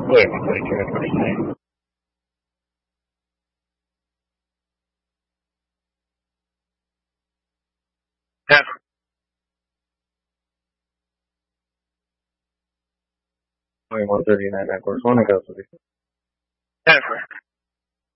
Bueno, parecchio che fai. Noi molto di una persona che ho detto.